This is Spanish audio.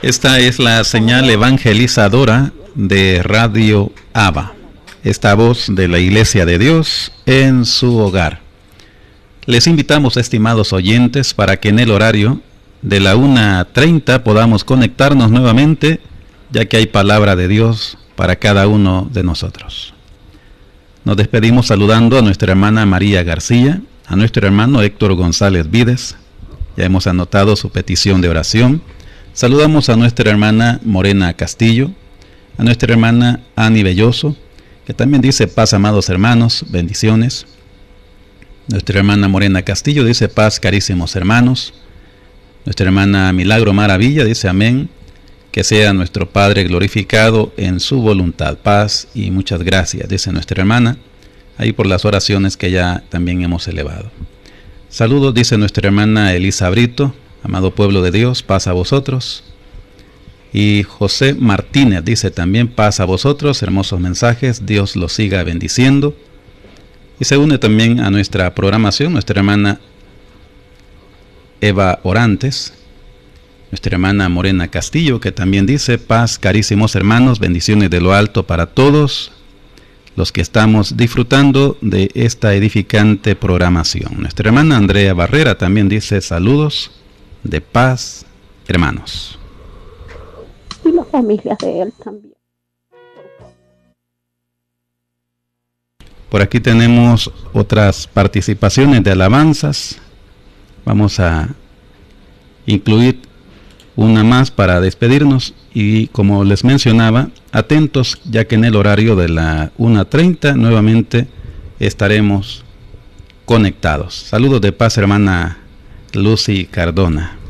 Esta es la señal evangelizadora de Radio Abba, esta voz de la Iglesia de Dios en su hogar. Les invitamos, estimados oyentes, para que en el horario de la 1:30 podamos conectarnos nuevamente, ya que hay palabra de Dios para cada uno de nosotros. Nos despedimos saludando a nuestra hermana María García, a nuestro hermano Héctor González Vides. Ya hemos anotado su petición de oración. Saludamos a nuestra hermana Morena Castillo, a nuestra hermana Ani Belloso, que también dice paz, amados hermanos, bendiciones. Nuestra hermana Morena Castillo dice paz, carísimos hermanos. Nuestra hermana Milagro Maravilla dice amén, que sea nuestro Padre glorificado en su voluntad. Paz y muchas gracias, dice nuestra hermana, ahí por las oraciones que ya también hemos elevado. Saludos, dice nuestra hermana Elisa Brito, amado pueblo de Dios, paz a vosotros. Y José Martínez dice también paz a vosotros, hermosos mensajes, Dios los siga bendiciendo. Y se une también a nuestra programación nuestra hermana Eva Orantes, nuestra hermana Morena Castillo, que también dice paz, carísimos hermanos, bendiciones de lo alto para todos los que estamos disfrutando de esta edificante programación. Nuestra hermana Andrea Barrera también dice saludos de paz, hermanos. Y las familias de él también. Por aquí tenemos otras participaciones de alabanzas. Vamos a incluir una más para despedirnos y, como les mencionaba, atentos, ya que en el horario de la 1:30 nuevamente estaremos conectados. Saludos de paz, hermana Lucy Cardona.